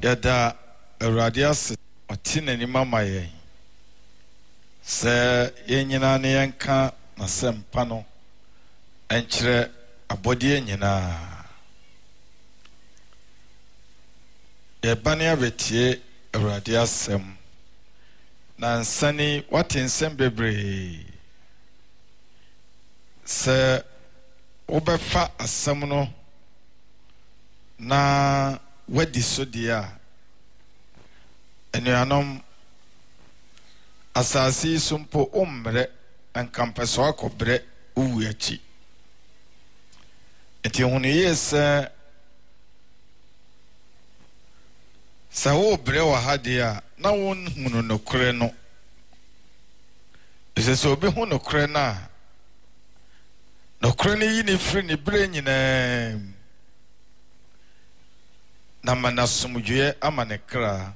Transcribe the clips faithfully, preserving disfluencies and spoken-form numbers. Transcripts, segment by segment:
yada Radias Otina ni mama ye. Se yenyina ne yenka na sempa no enkyere abodie nyina. Ye bane abetie Radiasem. Na nsani watinsem bebre. Se obefa asem no na wadi so dia enuanom asasi sumpo umre enkampeso akobre uwiachi enti hunu yesa sa wo bre wa hadia na won hunu nokre no ese so obi hunu nokre na nokre ni yini firi ni bre nyina na manasumdwe amanekra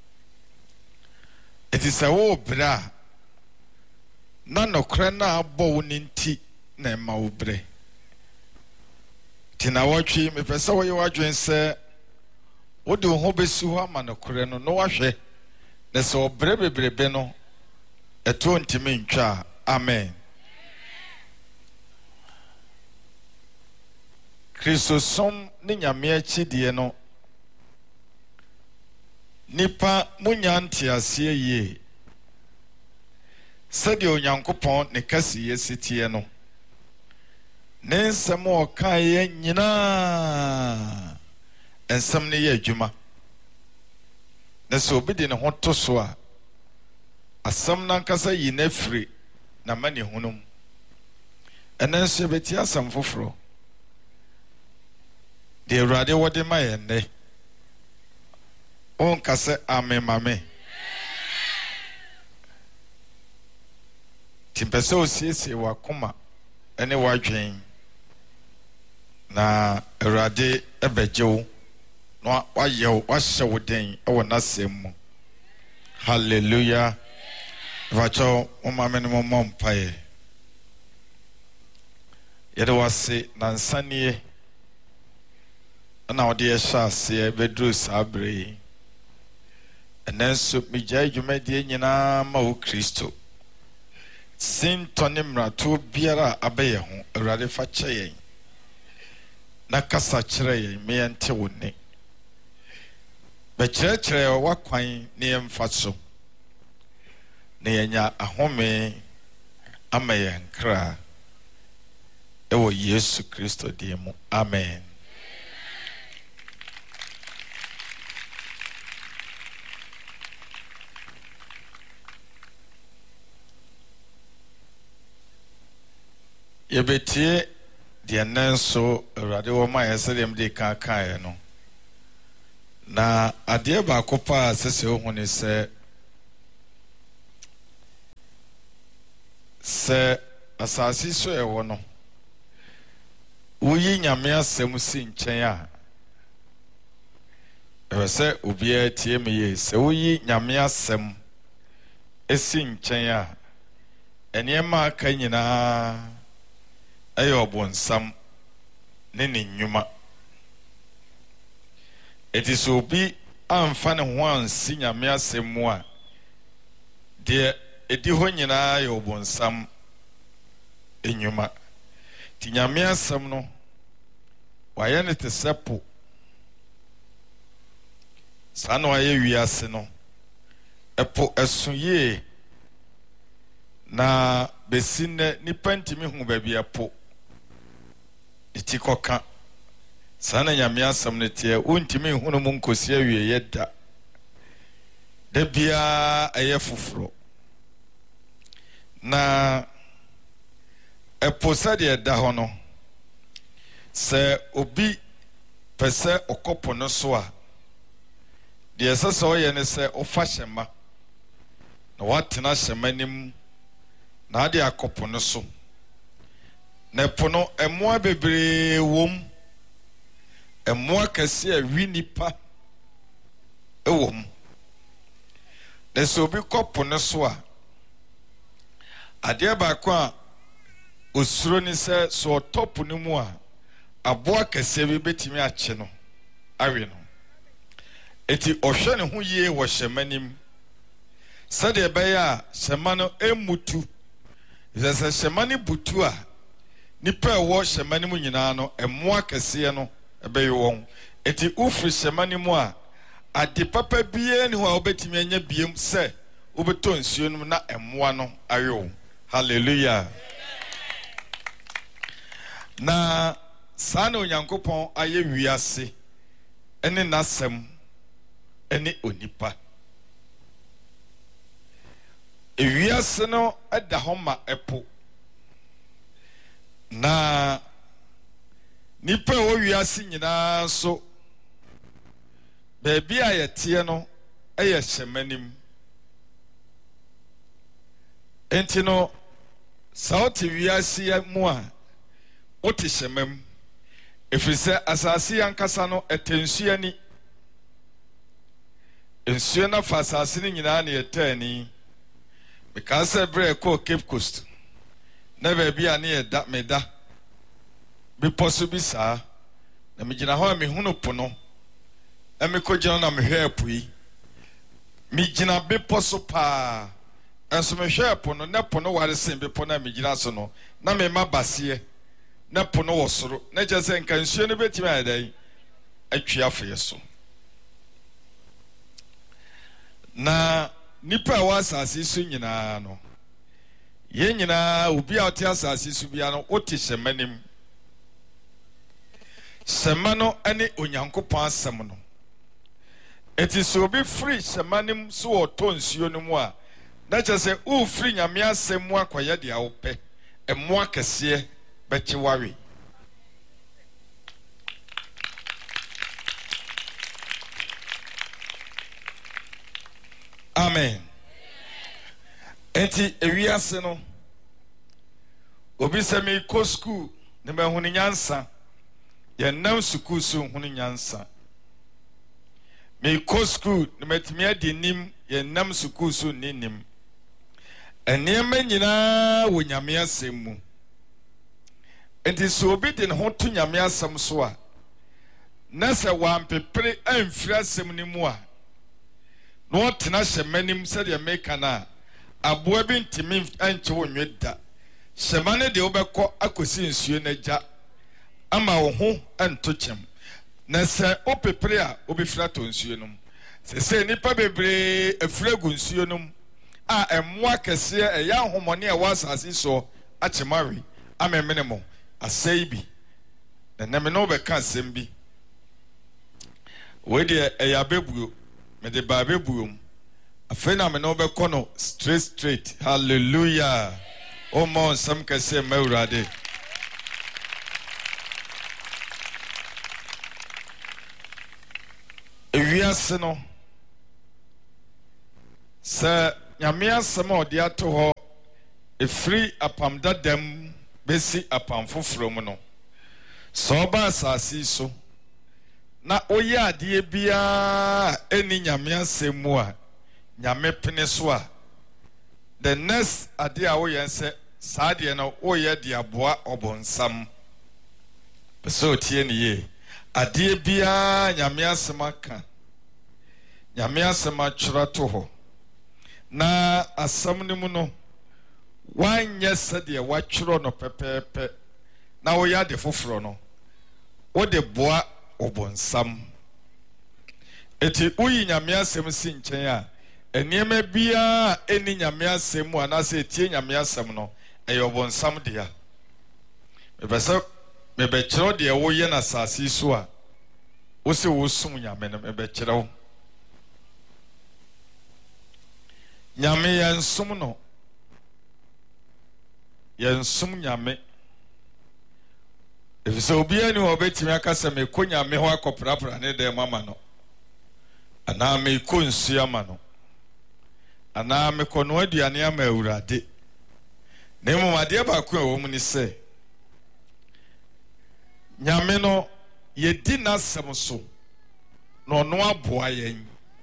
etisa wo bra na nokra na abo woninti na ma wo bre tina watwi me pesa wo ye wadwen se wo de ho besu ho amanekra no no wahwe na se obre bebrebe no eto ntimi ntwa amen. Kristo som ni nyame achidie no nipa munyanti asie ye sede onyankopon ne kasi yesitie no ne nsem o kan ye nyina ensem ne ye adwuma ne so obi de ne ho to so a asem na nkasa yi na firi na mani hunum enenso beti asam foforo de Awurade wode ma ye ne on kase amen mame timpese osiesie wakoma ene wadwen na Awurade ebejewo no wayew wahye den ewo nasem hallelujah vacho o mame no mompae yede wase na nsanie na ode ye hyase bedru sabre enenso mija dwumadi nyina ma wo Kristo sintoni mrato biara abaye ho Awurade fa kyeye na kasa kyerɛ ye me yente woni be kyerɛkyerɛ wakwan ne yemfa so ne yenya ahome ama ye nkra ewo Yesu Kristo die mu amen. Yebetie de nanso Awurade wo ma yesedem de kan kan no na ade ba kopa sese ohune se se asasi so ewo no uyi nyame asem si nchen a ewe se obi atie me ye se uyi nyame asem esi nchen a enema aka nyina ayo bonsam ne ne nyuma etiso obi amfa ne ho ansi nyame asemu a de edi ho nyina ayo bonsam enyuma ti nyame asem no waye ne tesepo sana waye wiase no epo esuye na besine nipa ntimi hu ba bia po itikoka sana nyame asem ne tie wontimi hu no munkosi awie yeda da bia aye foforo na eposa de da ho no se obi pese okopo no so a de sese oye ne se ofa hyema na watena hyema nim na ade akopo no so na pono emoa bebre wom emoa kase a wi nipa ewom na so bi kopo no so a ade ba ko a osuro ni se so topo no mu a aboa kase bi betimi ache no awe no eti ohwe ne ho yie wo hyemanim sade ebe ya hyema no emutu zese hyema ne butu a nipa wo hyema nim nyina no emmoa kese no ebe yo won eti ufri hyema nim a ade papa bie ne ho a obetimi anya biem se obeto nsuo nim na emmoa no ayo. Hallelujah. Na sana onyankopon aye wiase ene nasem ene onipa e wiase no eda homa epo na nipa wo wiase nyina so beebi a yete no eye hyemanim enti no sauti wiase ya mu a oti hyemam efise asase yankasa no etensuya ni ensuya na fa asase ni nyina na yetani because bre ko Cape Coast na be bia na yeda meda bi possible sa na me gina ho me hunu pono e me ko gina na me hwe apui me gina be poso pa enso me hwe pono na pono ware sen be pono me gina so no na me ma base na pono wosoro na jese nka nsuo ne betimi adai atwia fe so na nipa wa asase su nyina no ye nyina obi a oti asase su bia no oti hyemanim hyema no ane onyankopon asem no eti so obi free hyemanim so oto nsuo no mu a na jese u free nyame asem mu akoye de a wo pe emmo akese bechi wari. Amen. Enti ewiase no obi se me ko school ne me hunu nyansa ye nam school so hunu nyansa me ko school ne metimi adi nim ye nam school so ni nim enema nyina wo nyame asem mu enti so obi de ne ho to nyame asem so a na se wampepere amfiri asem ni mu a no tena hyemanim se de meka na aboa bi ntimi anche wo nweda hyemane de obekọ akosi nsuo na gya ama wo ho anto kyem na se opepere a obefira to nsuo num se se nipa bebre afiragu nsuo num a emmoa kese e ya homone e wasase so achemari amemene mo asai bi na neme no be ka sembi we de e ya bebuo me de ba bebuo afena me no be kono straight straight. Hallelujah. O mon sam kese mawrade ewiase no sa nyame asem odi ato ho efri apam dadam besi apam foforo mu no so ba asase so na oye ade bia eni nyame asem mu a nyame pene so a the next ade a wo yense saade no wo ye de aboa obonsam so tie ne ye ade bia nyame asem aka nyame asem atwra to ho na asam ne mu no wanye sade watwro no pepepe na wo ya de foforo no wo de boa obonsam eti uyi nyame asem si nchen a eniema bia eni nyame asem mu anase tie nyame asem no eyo obonsam dia mebesa mebekiro de wo ye na sase so a wo se wo sum nyame no mebekiro nyame yansum no yansum nyame efise obi ani ho betimi akasa me ko nyame ho akoprapra ne de mama no ana me ko nsu ama no ana me ko no aduane ama awurade na mu made ba ko ewo mu ni se nyame no ye di nasem so no no aboa yen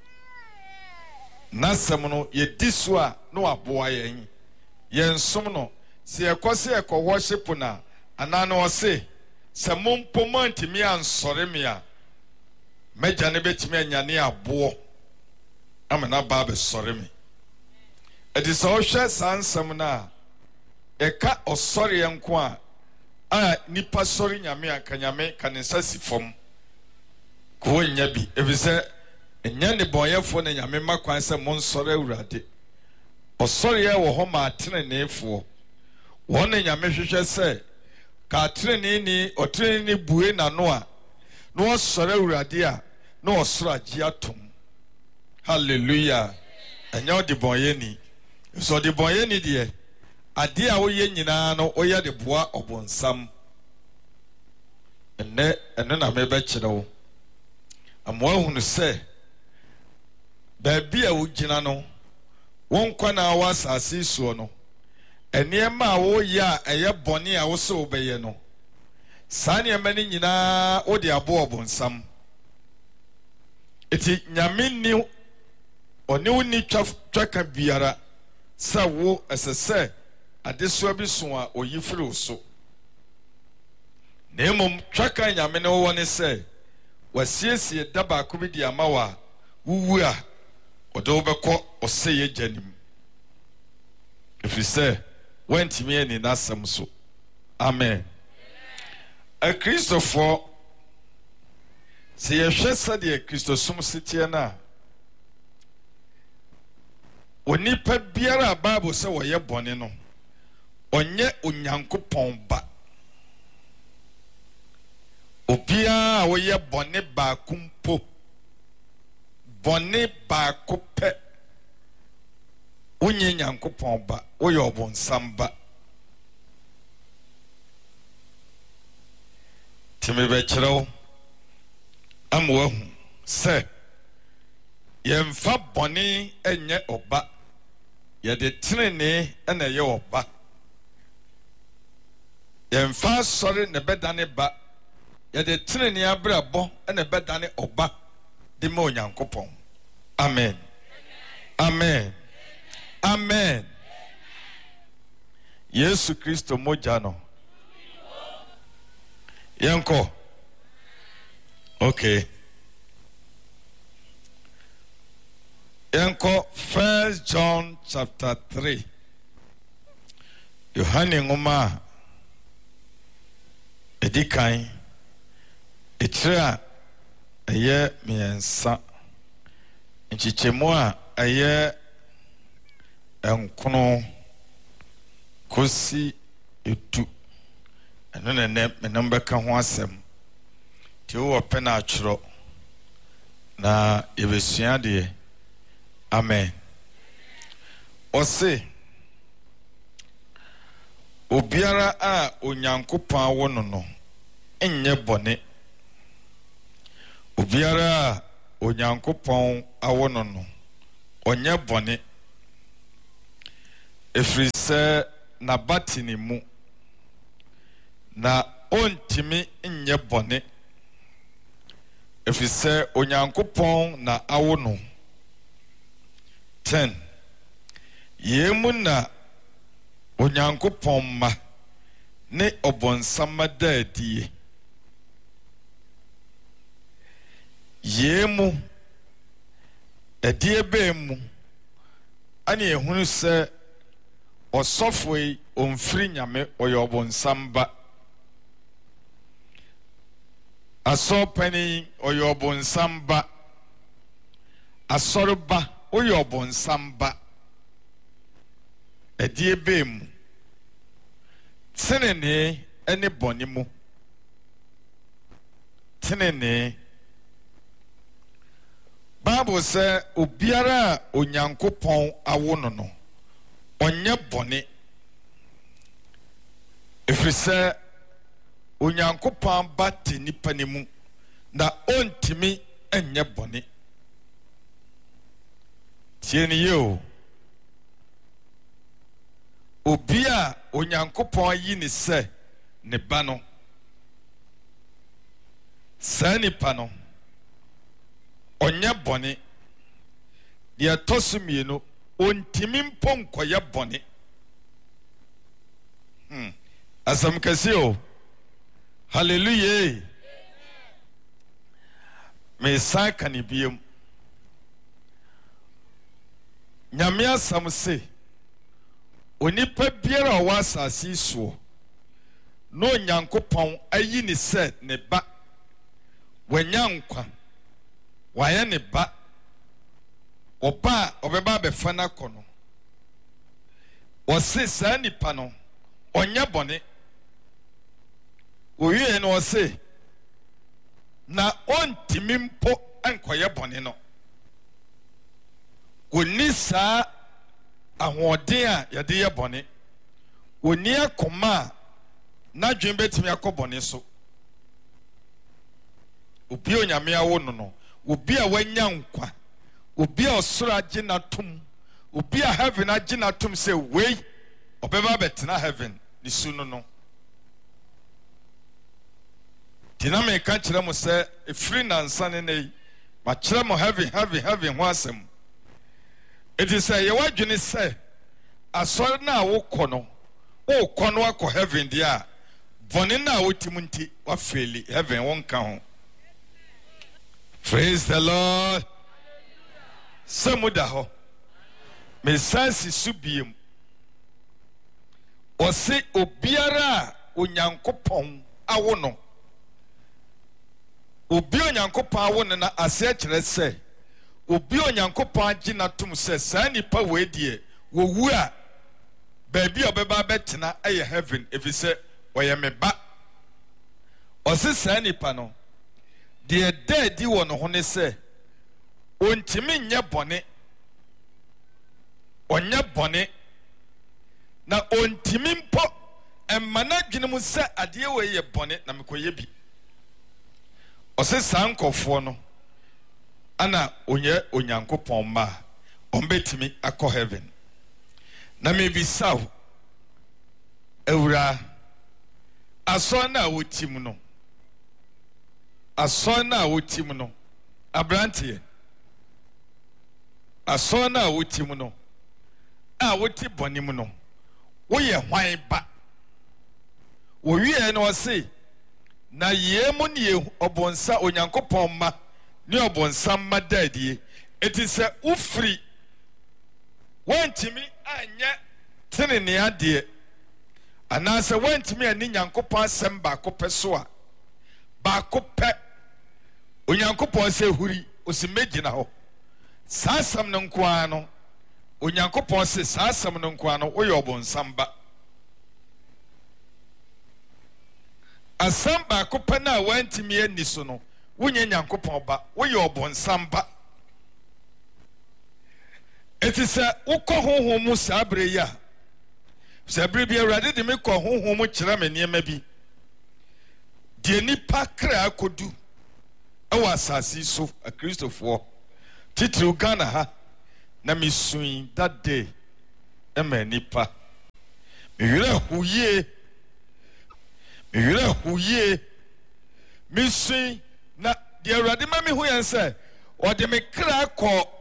nasem no ye di so a no aboa yen yen som no se ekose ekọ worship na ana no se se mompo mantimi ansore me a Meja ne betimi anyane abo amana ba be sore me edi so hwe sansam na e ka osore enko a a nipa sore nyame akanyame kanensa sifom ko nya bi ebise enya ne boyefo na nyame makwan se mon sore awurade osore ye wo ho ma atenenefo won na nyame hwehwe se ka atenene ni otenene ni bue na no a no osore awurade a no osoro agi atom. Hallelujah. Enya odi bonyeni so di bonyeni de ade a wo ye nyina no wo ye de boa obonsam enne enne na me be kire wo amwa hunu se ba bia wo gina no won kwana wa asase suo no ene ma wo ya eye bone a wo se wo be ye no sane e mani nyina wo de abo obonsam eti nyame ni oni woni twaka biara sa wo esese adeso bi so a oyifiri so nemom twaka nyame ne wo ne se wasiesie daba ko bi di amawa wuwu a odo beko oseye janim if you say went me ni nasam so. Amen. A Christopher se yehwesa de Christosum sitie na onipa biara Bible se wo ye bone no onye onyankopon ba obia wo ye bone ba kumpo bone ba kope onye nyankopon ba wo ye obonsam ba timi be kire amwo hu se yemfa bone enye oba yede tenene ena ye oba yemfa sori ne bedane ba yede tenene abrabo ena bedane oba de ma onyankopon. Amen. Amen. Amen. Yesu Kristo moja no yanko. Okay. Yanko First John chapter three. Yohane ngoma edikan etira eye miensa nchichemu a eye enkono kosi etu eno ne ne menamba ka ho asem ti wo pena atworo na yebesua de. Amen. Ose obiara a onyankopon awo no no enye bone obiara a onyankopon awo no no onye bone efiri se na batini mu na ontimi enye bone efiri se onyankopon na awo no. ten Yemu na onyankopon ma ne obonsama daadie yemu edie bemu ani ehunu se osofoi omfiri nyame oyo obonsamba asopani oyo obonsamba asorba oyo obonsamba edie bemu tenene ene bonimu tenene Bible say obiara onyankopon awo no no onye bone efiri se onyankopon ba te nipa ne mu na ontimi enye bone tieni yo obia onyankopon yi ni se ne ba no sa nipa no onye bone de tosumienu ontimi mpon koye bone hmm asam kasio hallelujah me san kanibiem nyame asam se onipa biara wa asase so no nyankopon ayi ni se ne ba wanya nkwa waye ne ba oba obeba be fana kono ose sa nipa no onya bone owie no ose na ontimi mpo ankoye bone no oni saa ahoɔden a yɛde yɛ bɔne oni akoma na dwen betimi akɔbɔne so obi onyame awo no no obi a wanya nkwa obi a ɔsoro agye natom obi a heaven agye natom sɛ wei ɔbɛba bɛtena heaven ne su no no diname ka kyerɛ mo sɛ efiri nansa ne nei ma kyerɛ mo heaven heaven heaven ho asɛm. It is a yawadwene say asɔre na wokɔ no wokɔ no akɔ heaven dia bɔne na wotimunti wa feli heaven wonka ho. Praise the Lord. Samuda ho mesansi subiem ɔse obiara onyankopɔn awo no obi onyankopɔn awo no na ase kyerɛ sɛ obi onyankopɔn agye natom sɛ saa nipa wei die wowu a baabi a ɔbɛba bɛtena ɛyɛ heaven efisɛ ɔyɛ me ba ɔse saa nipa no deɛ daadi wɔ no ho ne sɛ ontimi nyɛ bɔne ɔnyɛ bɔne na ontimi mpo ɛmma n'adwene mu sɛ adeɛ wei yɛ bɔne na mekɔyɛ bi ɔse saa nkɔfoɔ no ana onye onyankopɔn ma ombetimi akɔ heaven na mebisa ewura asɔ na wotim no asɔ na wotim no abrante asɔ na wotim no a woti bonim no woyɛ hwan ba wowie no ɔse na yemu ne obonsa onyankopɔn ma ni obonsam madadie eti sɛ ufri wantimi anya tenene ade anase wantimi ani nyankopɔn asɛm ba ko pɛ so a ba ko pɛ onyankopɔn sɛ huri osimegyina hɔ saa asɛm no nkoa no onyankopɔn sɛ saa asɛm no nkoa no woyɛ obonsam ba asɛm ba ko pɛ na wantimi ani so no wunye nyankopɔn ba woyɛ ɔbɔnsam ba eti sɛ wokɔ honhom mu saa bere ya sɛ bere bi awurade de me kɔ honhom mu kyerɛ me nneɛma bi deɛ nipa kra akodu ɛwɔ asase so akristofoɔ titiriw Ghana ha na mesui that day ɛma nipa mewerɛ huyie mewerɛ huyie mesui na the awurade ma me hu yɛn sɛ ɔde me kra kɔ